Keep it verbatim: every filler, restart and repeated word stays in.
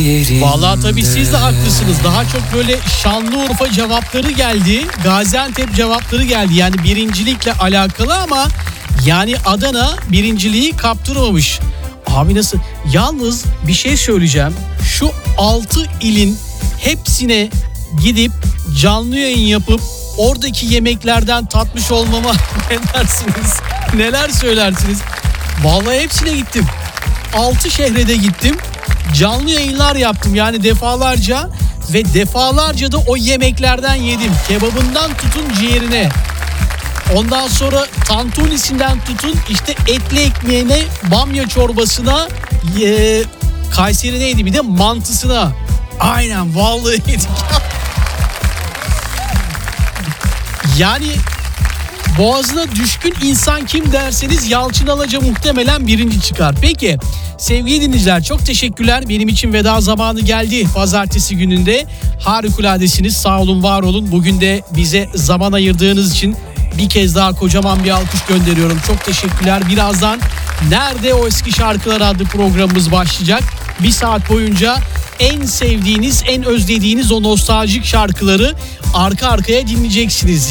Vallahi tabii siz de haklısınız. Daha çok böyle Şanlıurfa cevapları geldi. Gaziantep cevapları geldi. Yani birincilikle alakalı ama yani Adana birinciliği kaptırmamış. Abi nasıl? Yalnız bir şey söyleyeceğim. Şu altı ilin hepsine gidip canlı yayın yapıp oradaki yemeklerden tatmış olmama ne dersiniz? Neler söylersiniz? Vallahi hepsine gittim. altı şehre de gittim. Canlı yayınlar yaptım yani defalarca ve defalarca da o yemeklerden yedim. Kebabından tutun ciğerine. Ondan sonra tantunisinden tutun işte etli ekmeğine, bamya çorbasına, e, Kayseri neydi bir de mantısına. Aynen vallahi yedik. Yani boğazına düşkün insan kim derseniz Yalçın Alaca muhtemelen birinci çıkar. Peki sevgili dinleyiciler çok teşekkürler. Benim için veda zamanı geldi. Pazartesi gününde harikuladesiniz. Sağ olun, var olun. Bugün de bize zaman ayırdığınız için bir kez daha kocaman bir alkış gönderiyorum. Çok teşekkürler. Birazdan Nerede O Eski Şarkılar adlı programımız başlayacak. Bir saat boyunca en sevdiğiniz, en özlediğiniz o nostaljik şarkıları arka arkaya dinleyeceksiniz.